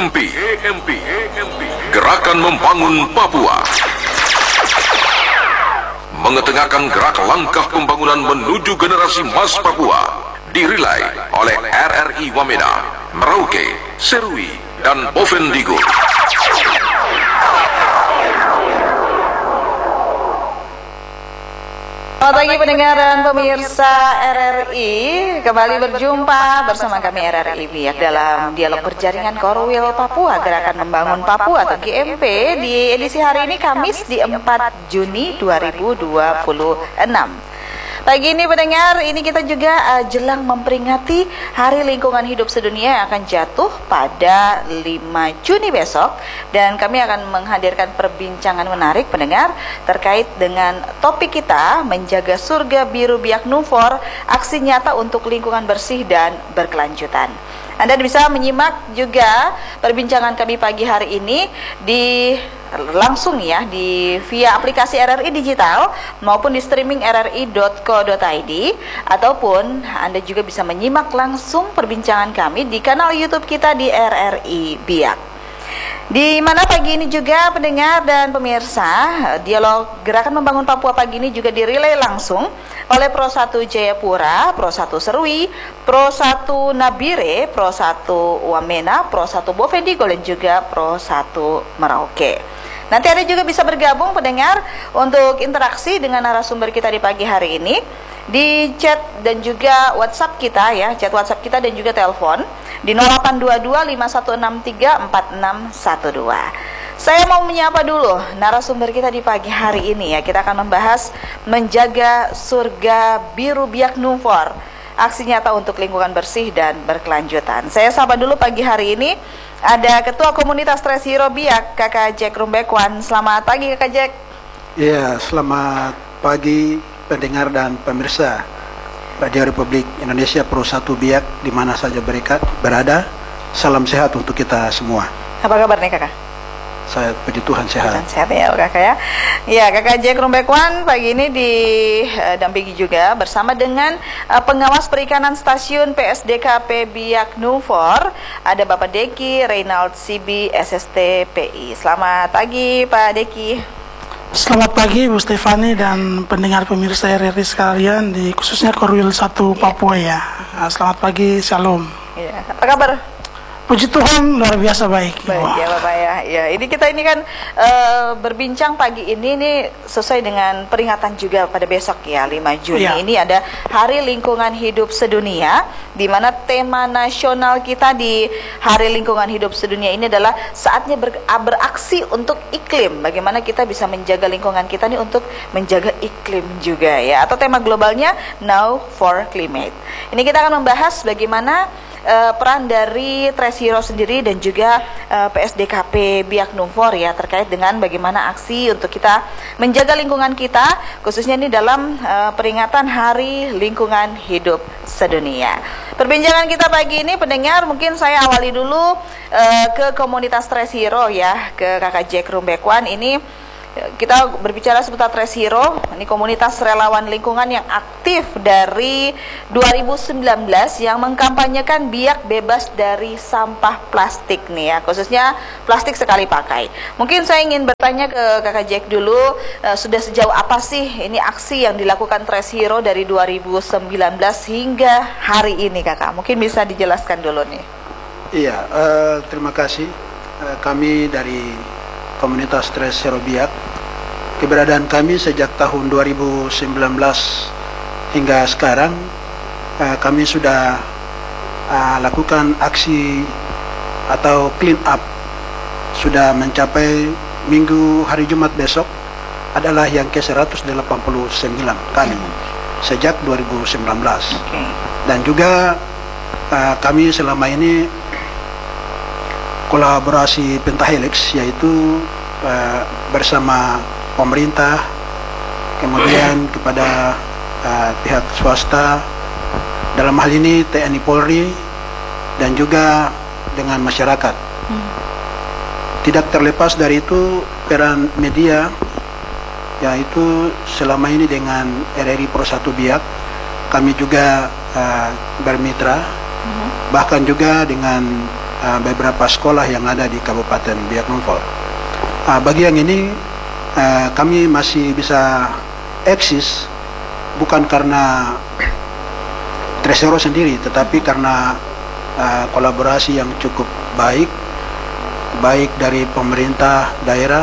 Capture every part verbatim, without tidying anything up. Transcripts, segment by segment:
M P, Gerakan Membangun Papua, mengetengahkan gerak langkah pembangunan menuju generasi emas Papua, dirilai oleh R R I Wamena, Merauke, Serui, dan Bovendigul. Selamat pagi pendengar dan pemirsa R R I, kembali berjumpa bersama kami R R I Biak dalam dialog berjaringan Korwil Papua, Gerakan Membangun Papua atau G M P di edisi hari ini Kamis di empat Juni dua ribu dua puluh enam. Pagi ini pendengar, ini kita juga uh, jelang memperingati Hari Lingkungan Hidup Sedunia yang akan jatuh pada lima Juni besok. Dan kami akan menghadirkan perbincangan menarik pendengar terkait dengan topik kita, menjaga surga biru biak Nufor, aksi nyata untuk lingkungan bersih dan berkelanjutan. Anda bisa menyimak juga perbincangan kami pagi hari ini di langsung ya di via aplikasi R R I Digital maupun di streaming r r i dot co dot i d, ataupun Anda juga bisa menyimak langsung perbincangan kami di kanal YouTube kita di R R I Biak. Di mana pagi ini juga pendengar dan pemirsa, dialog Gerakan Membangun Papua pagi ini juga dirilai langsung oleh Pro satu Jayapura, Pro satu Serui, Pro satu Nabire, Pro satu Wamena, Pro satu Bovendigul, dan juga Pro satu Merauke. Nanti Anda juga bisa bergabung pendengar untuk interaksi dengan narasumber kita di pagi hari ini di chat dan juga WhatsApp kita ya, chat WhatsApp kita dan juga telepon di nol delapan dua dua lima satu enam tiga empat enam satu dua. Saya mau menyapa dulu narasumber kita di pagi hari ini ya. Kita akan membahas menjaga surga biru biak Nufor, aksi nyata untuk lingkungan bersih dan berkelanjutan. Saya sapa dulu pagi hari ini ada Ketua Komunitas Tres Hero Biak, Kakak Jack Rumbekwan. Selamat pagi Kakak Jack. Iya, selamat pagi pendengar dan pemirsa Radio Republik Indonesia Pro satu Biak di mana saja mereka berada. Salam sehat untuk kita semua. Apa kabar nih Kakak? Saya puji Tuhan sehat. Sehat ya Kakak ya. Ya, Kakak Jack Rumbekwan pagi ini didampingi juga bersama dengan uh, pengawas perikanan stasiun P S D K P Biak Nufor, ada Bapak Deki Reynald Sibi S S T P I. Selamat pagi Pak Deki. Selamat pagi Bu Stefani dan pendengar pemirsa R R I sekalian, di khususnya Korwil satu Papua ya. Selamat pagi, Shalom. Ya, apa kabar? Puji Tuhan luar biasa baik. Baik ya Bapak ya. Ya, ini kita ini kan uh, berbincang pagi ini nih sesuai dengan peringatan juga pada besok ya lima Juni. Ya. Ini ada Hari Lingkungan Hidup Sedunia, di mana tema nasional kita di Hari Lingkungan Hidup Sedunia ini adalah saatnya ber, beraksi untuk iklim. Bagaimana kita bisa menjaga lingkungan kita nih untuk menjaga iklim juga ya. Atau tema globalnya Now for Climate. Ini kita akan membahas bagaimana Uh, peran dari Tres Hero sendiri dan juga uh, P S D K P Biak Nufor ya, terkait dengan bagaimana aksi untuk kita menjaga lingkungan kita, khususnya ini dalam uh, peringatan Hari Lingkungan Hidup Sedunia. Perbincangan kita pagi ini pendengar, mungkin saya awali dulu uh, ke komunitas Tres Hero ya, ke Kakak Jack Rumbekwan. Ini kita berbicara seputar Tres Hero, ini komunitas relawan lingkungan yang aktif dari dua ribu sembilan belas yang mengkampanyekan biak bebas dari sampah plastik nih ya, khususnya plastik sekali pakai. Mungkin saya ingin bertanya ke Kakak Jack dulu, uh, sudah sejauh apa sih ini aksi yang dilakukan Tres Hero dari dua ribu sembilan belas hingga hari ini Kakak? Mungkin bisa dijelaskan dulu nih. Iya, uh, terima kasih. Uh, kami dari Komunitas Tres Hero Biak, keberadaan kami sejak tahun dua ribu sembilan belas hingga sekarang, uh, kami sudah uh, lakukan aksi atau clean up, sudah mencapai minggu hari Jumat besok adalah yang ke seratus delapan puluh sembilan kali sejak dua ribu sembilan belas. Okay. Dan juga uh, kami selama ini kolaborasi pentahelix, yaitu uh, bersama pemerintah, kemudian kepada uh, pihak swasta, dalam hal ini T N I Polri, dan juga dengan masyarakat. Hmm. Tidak terlepas dari itu peran media, yaitu selama ini dengan R R I Pro satu Biak kami juga uh, bermitra, hmm. bahkan juga dengan uh, beberapa sekolah yang ada di Kabupaten Biak Numfor. Uh, bagi yang ini uh, kami masih bisa eksis bukan karena Tresero sendiri, tetapi karena uh, kolaborasi yang cukup baik, baik dari pemerintah daerah,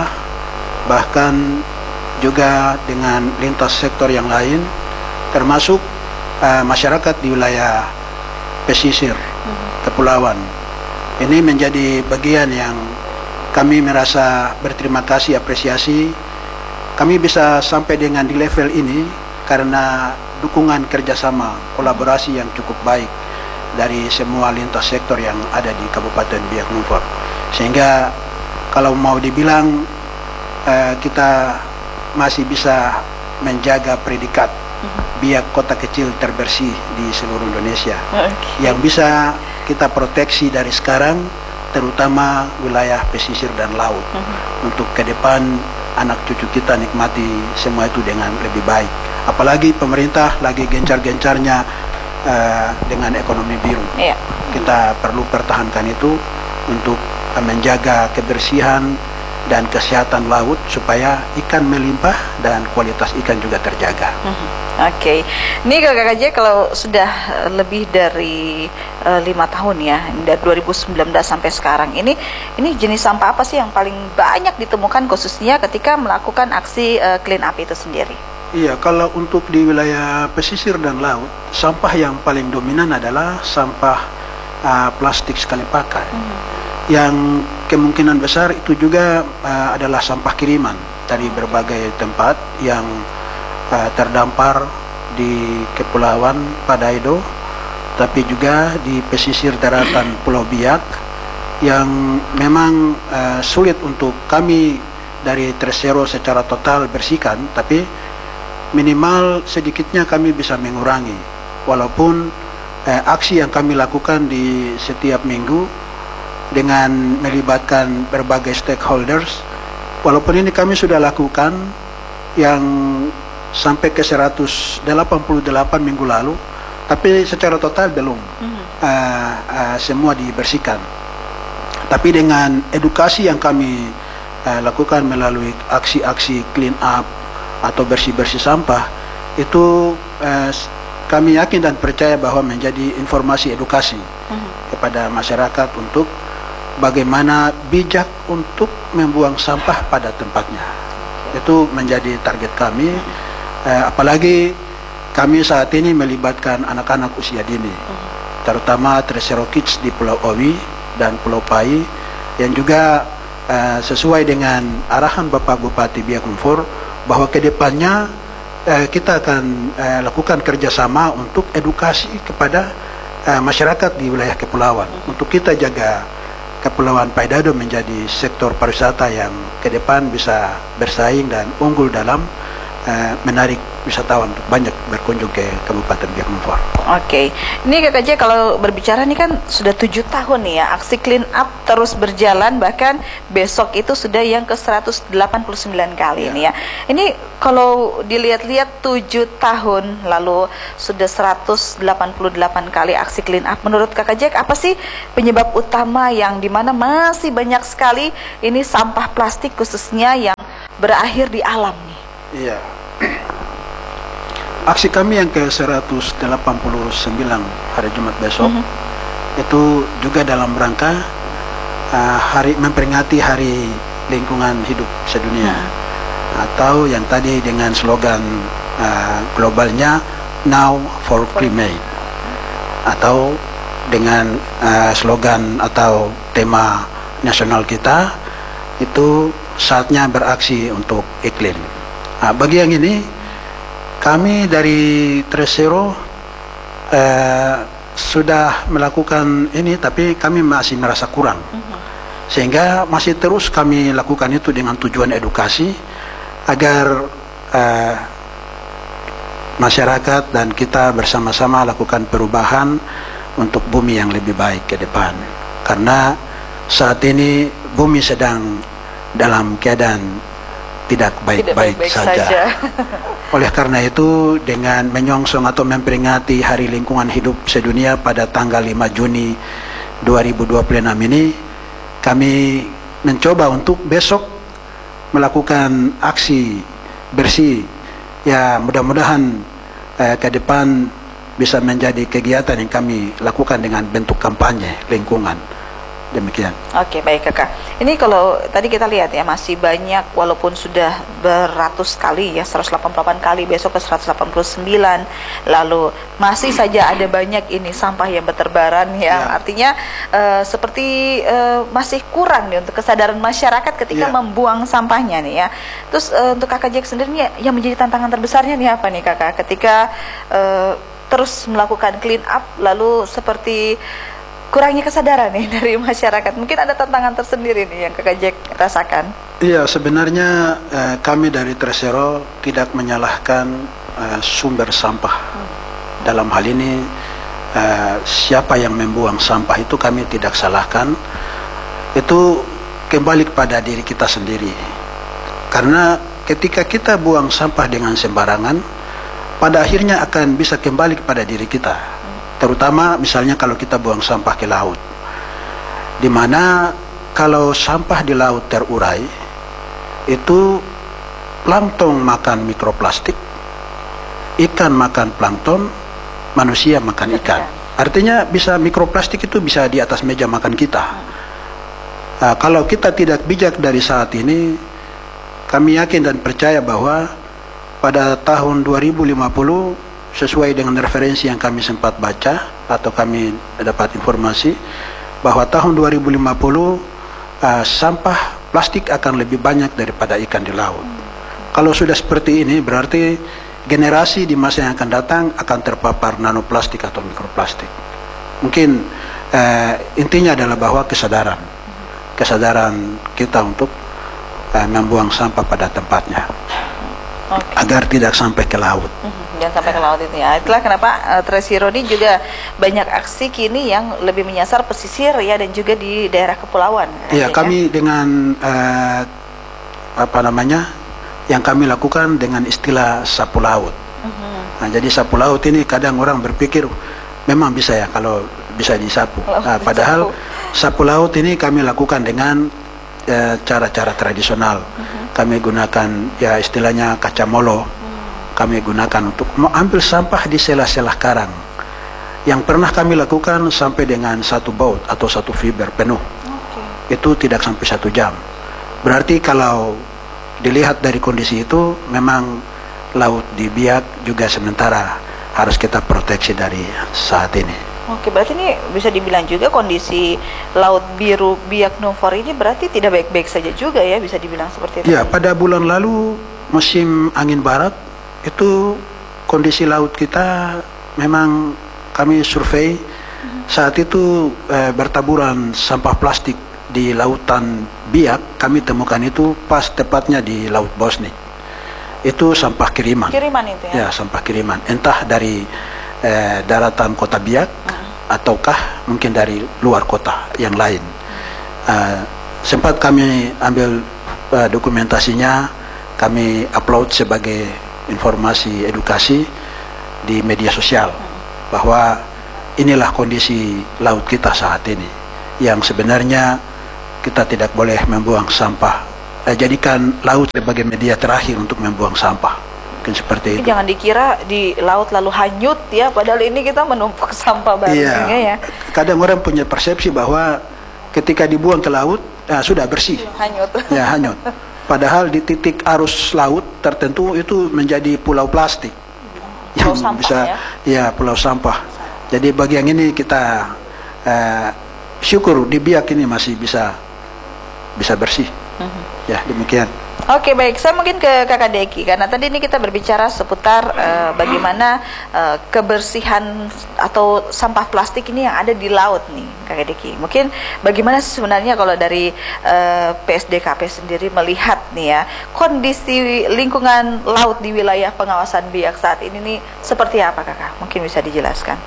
bahkan juga dengan lintas sektor yang lain, termasuk uh, masyarakat di wilayah pesisir, kepulauan. Ini menjadi bagian yang kami merasa berterima kasih, apresiasi. Kami bisa sampai dengan di level ini karena dukungan kerjasama, kolaborasi yang cukup baik dari semua lintas sektor yang ada di Kabupaten Biak Numfor. Sehingga kalau mau dibilang uh, kita masih bisa menjaga predikat Biak kota kecil terbersih di seluruh Indonesia, okay, yang bisa kita proteksi dari sekarang, terutama wilayah pesisir dan laut, uh-huh. untuk ke depan anak cucu kita nikmati semua itu dengan lebih baik. Apalagi pemerintah lagi gencar-gencarnya uh, dengan ekonomi biru. Yeah. Kita perlu pertahankan itu untuk uh, menjaga kebersihan dan kesehatan laut supaya ikan melimpah dan kualitas ikan juga terjaga. Mm-hmm. Oke, okay. Ini Kakak K J kalau sudah lebih dari uh, lima tahun ya, dari dua ribu sembilan belas sampai sekarang ini, ini jenis sampah apa sih yang paling banyak ditemukan khususnya ketika melakukan aksi uh, clean up itu sendiri? Iya, kalau untuk di wilayah pesisir dan laut, sampah yang paling dominan adalah sampah uh, plastik sekali pakai. Mm-hmm. Yang kemungkinan besar itu juga uh, adalah sampah kiriman dari berbagai tempat yang uh, terdampar di Kepulauan Padaido, tapi juga di pesisir daratan Pulau Biak yang memang uh, sulit untuk kami dari Tresero secara total bersihkan, tapi minimal sedikitnya kami bisa mengurangi. Walaupun uh, aksi yang kami lakukan di setiap minggu dengan melibatkan berbagai stakeholders, walaupun ini kami sudah lakukan yang sampai ke seratus delapan puluh delapan minggu lalu, tapi secara total belum mm-hmm. uh, uh, semua dibersihkan. Tapi dengan edukasi yang kami uh, lakukan melalui aksi-aksi clean up atau bersih-bersih sampah, itu uh, kami yakin dan percaya bahwa menjadi informasi edukasi mm-hmm. kepada masyarakat untuk bagaimana bijak untuk membuang sampah pada tempatnya. Itu menjadi target kami, eh, apalagi kami saat ini melibatkan anak-anak usia dini, terutama Tresero Kids di Pulau Owi dan Pulau Pai, yang juga eh, sesuai dengan arahan Bapak Bupati Biak Numfor bahwa kedepannya eh, kita akan eh, lakukan kerjasama untuk edukasi kepada eh, masyarakat di wilayah kepulauan, untuk kita jaga Kepulauan Padaido menjadi sektor pariwisata yang ke depan bisa bersaing dan unggul dalam uh, menarik wisatawan untuk banyak berkunjung ke Kabupaten Biak Numfor. Oke, ini Kakak J kalau berbicara ini kan sudah tujuh tahun nih ya, aksi clean up terus berjalan, bahkan besok itu sudah yang ke seratus delapan puluh sembilan kali ya. Ini ya. Ini kalau dilihat-lihat tujuh tahun lalu sudah seratus delapan puluh delapan kali aksi clean up. Menurut Kakak J apa sih penyebab utama yang dimana masih banyak sekali ini sampah plastik khususnya yang berakhir di alam nih? Iya. Aksi kami yang ke seratus delapan puluh sembilan hari Jumat besok mm-hmm. itu juga dalam rangka uh, hari memperingati Hari Lingkungan Hidup Sedunia, mm-hmm. atau yang tadi dengan slogan uh, globalnya Now for Climate, atau dengan uh, slogan atau tema nasional kita itu saatnya beraksi untuk iklim. Nah, bagi yang ini kami dari Tresero eh, sudah melakukan ini, tapi kami masih merasa kurang, uh-huh. sehingga masih terus kami lakukan itu dengan tujuan edukasi agar eh, masyarakat dan kita bersama-sama lakukan perubahan untuk bumi yang lebih baik ke depan. Karena saat ini bumi sedang dalam keadaan tidak baik-baik saja. saja. Oleh karena itu, dengan menyongsong atau memperingati Hari Lingkungan Hidup Sedunia pada tanggal lima Juni dua ribu dua puluh enam ini kami mencoba untuk besok melakukan aksi bersih. Ya, mudah-mudahan eh, ke depan bisa menjadi kegiatan yang kami lakukan dengan bentuk kampanye lingkungan. Demikian. Oke, baik Kakak. Ini kalau tadi kita lihat ya, masih banyak walaupun sudah beratus kali ya, seratus delapan puluh delapan kali, besok ke seratus delapan puluh sembilan. Lalu masih saja ada banyak ini sampah yang berterbaran ya. Ya. Artinya uh, seperti uh, masih kurang nih untuk kesadaran masyarakat ketika Ya. membuang sampahnya nih ya. Terus uh, untuk Kakak Jack sendiri nih, yang menjadi tantangan terbesarnya nih apa nih Kakak ketika uh, terus melakukan clean up lalu seperti kurangnya kesadaran nih dari masyarakat? Mungkin ada tantangan tersendiri nih yang Kakak Jack rasakan. Iya, sebenarnya eh, kami dari Tresero tidak menyalahkan eh, sumber sampah. Hmm. Dalam hal ini eh, siapa yang membuang sampah itu kami tidak salahkan. Itu kembali kepada diri kita sendiri. Karena ketika kita buang sampah dengan sembarangan, pada akhirnya akan bisa kembali kepada diri kita. Terutama misalnya kalau kita buang sampah ke laut, di mana kalau sampah di laut terurai, itu plankton makan mikroplastik, ikan makan plankton, manusia makan ikan. Artinya bisa mikroplastik itu bisa di atas meja makan kita. Nah, kalau kita tidak bijak dari saat ini, kami yakin dan percaya bahwa pada tahun dua ribu lima puluh, sesuai dengan referensi yang kami sempat baca atau kami dapat informasi bahwa tahun dua ribu lima puluh uh, sampah plastik akan lebih banyak daripada ikan di laut. Kalau sudah seperti ini berarti generasi di masa yang akan datang akan terpapar nanoplastik atau mikroplastik. Mungkin uh, intinya adalah bahwa kesadaran kesadaran kita untuk uh, membuang sampah pada tempatnya. Okay. Agar tidak sampai ke laut. Mm-hmm. Jangan sampai ke laut itu ya. Itulah kenapa uh, Tresero ini juga banyak aksi kini yang lebih menyasar pesisir ya, dan juga di daerah kepulauan. Iya, kami dengan uh, apa namanya yang kami lakukan dengan istilah sapu laut. Mm-hmm. Nah, jadi sapu laut ini kadang orang berpikir memang bisa ya kalau bisa disapu. Nah, padahal sapu laut ini kami lakukan dengan uh, cara-cara tradisional. Mm-hmm. Kami gunakan ya istilahnya kacamolo. Hmm. Kami gunakan untuk mengambil sampah di sela-sela karang. Yang pernah kami lakukan sampai dengan satu baut atau satu fiber penuh. Okay. Itu tidak sampai satu jam. Berarti kalau dilihat dari kondisi itu, memang laut di Biak juga sementara harus kita proteksi dari saat ini. Oke, berarti ini bisa dibilang juga kondisi Laut Biru Biak Numfor ini berarti tidak baik-baik saja juga ya, bisa dibilang seperti itu. Ya, pada bulan lalu musim angin barat itu kondisi laut kita memang kami survei hmm. saat itu eh, bertaburan sampah plastik di lautan Biak. Kami temukan itu pas tepatnya di Laut Bosnik. Itu sampah kiriman. Kiriman itu ya? Ya, sampah kiriman. Entah dari eh, daratan kota Biak hmm. ataukah mungkin dari luar kota yang lain. Uh, sempat kami ambil uh, dokumentasinya, kami upload sebagai informasi edukasi di media sosial bahwa inilah kondisi laut kita saat ini, yang sebenarnya kita tidak boleh membuang sampah. Uh, jadikan laut sebagai media terakhir untuk membuang sampah. Seperti itu. Jangan dikira di laut lalu hanyut ya, padahal ini kita menumpuk sampah bareng. Iya. Ya. Kadang orang punya persepsi bahwa ketika dibuang ke laut nah, sudah bersih. Hanyut. Ya, hanyut. Padahal di titik arus laut tertentu itu menjadi pulau plastik. Pulau yang sampah bisa, ya. Ya, pulau sampah. Jadi bagi yang ini kita uh, syukur di Biak ini masih bisa bisa bersih. Uh-huh. Ya, demikian. Oke, baik, saya mungkin ke Kakak Deki, karena tadi ini kita berbicara seputar uh, bagaimana uh, kebersihan atau sampah plastik ini yang ada di laut nih, Kakak Deki. Mungkin bagaimana sebenarnya kalau dari uh, P S D K P sendiri melihat nih ya, kondisi lingkungan laut di wilayah pengawasan Biak saat ini nih seperti apa, Kakak? Mungkin bisa dijelaskan.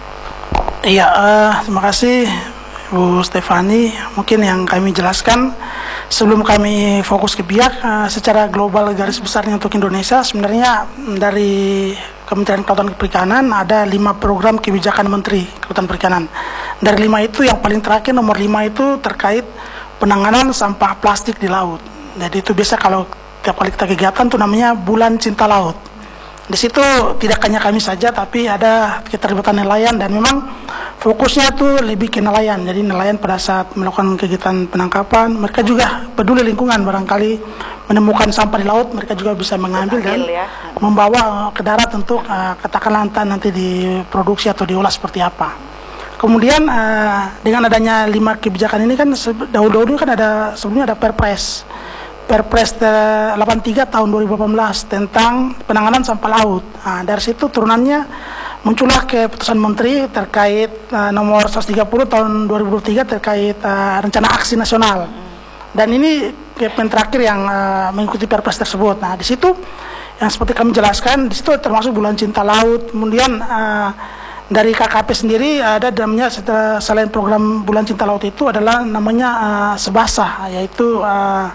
Iya, uh, terima kasih Bu Stefani. Mungkin yang kami jelaskan sebelum kami fokus ke Biak, uh, secara global garis besarnya untuk Indonesia, sebenarnya dari Kementerian Kelautan dan Perikanan ada lima program kebijakan Menteri Kelautan dan Perikanan. Dari lima itu yang paling terakhir nomor lima itu terkait penanganan sampah plastik di laut. Jadi itu biasa kalau tiap kali kita kegiatan tuh namanya Bulan Cinta Laut. Di situ tidak hanya kami saja, tapi ada keterlibatan nelayan, dan memang fokusnya tuh lebih ke nelayan. Jadi nelayan pada saat melakukan kegiatan penangkapan, mereka juga peduli lingkungan. Barangkali menemukan sampah di laut, mereka juga bisa mengambil dan ya. membawa ke darat untuk uh, katakanlah nanti diproduksi atau diolah seperti apa. Kemudian uh, dengan adanya lima kebijakan ini kan dahulu-dahulu kan ada sebelumnya ada Perpres Perpres delapan puluh tiga tahun dua ribu delapan belas tentang penanganan sampah laut. Nah, dari situ turunannya muncullah keputusan Menteri terkait uh, nomor seratus tiga puluh tahun dua ribu dua puluh tiga terkait uh, rencana aksi nasional. Dan ini kepen terakhir yang uh, mengikuti Perpres tersebut. Nah, di situ yang seperti kami jelaskan, di situ termasuk Bulan Cinta Laut. Kemudian uh, dari K K P sendiri ada namanya, selain program Bulan Cinta Laut itu adalah namanya uh, Sebasa, yaitu uh,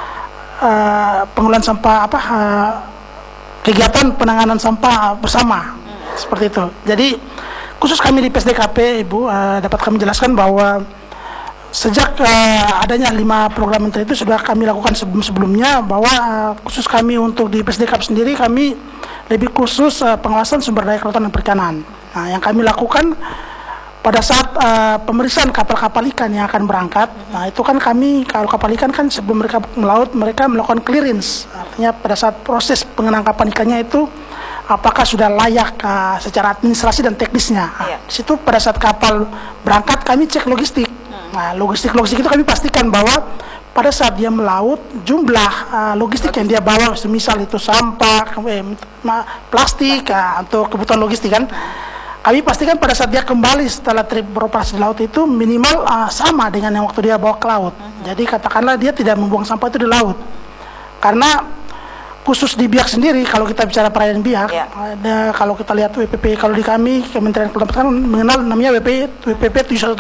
uh, pengelolaan sampah apa uh, kegiatan penanganan sampah bersama, hmm. seperti itu. Jadi khusus kami di P S D K P, Ibu, uh, dapat kami jelaskan bahwa sejak uh, adanya lima program menteri itu sudah kami lakukan sebelum-sebelumnya, bahwa uh, khusus kami untuk di P S D K P sendiri kami lebih khusus uh, pengawasan sumber daya kelautan dan perikanan. Nah, yang kami lakukan pada saat uh, pemeriksaan kapal-kapal ikan yang akan berangkat, nah itu kan kami, kalau kapal ikan kan sebelum mereka melaut, mereka melakukan clearance. Artinya pada saat proses penangkapan ikannya itu, apakah sudah layak uh, secara administrasi dan teknisnya. Nah, di situ pada saat kapal berangkat, kami cek logistik. Nah, logistik-logistik itu kami pastikan bahwa pada saat dia melaut, jumlah uh, logistik yang dia bawa, semisal itu sampah, eh, plastik, uh, atau kebutuhan logistik kan, kami pastikan pada saat dia kembali setelah trip beroperasi di laut itu minimal uh, sama dengan yang waktu dia bawa ke laut. Uh-huh. Jadi katakanlah dia tidak membuang sampah itu di laut. Karena khusus di Biak sendiri, kalau kita bicara perairan Biak, yeah. ada, kalau kita lihat W P P, kalau di kami Kementerian Kelautan Perikanan mengenal namanya W P P W P P tujuh satu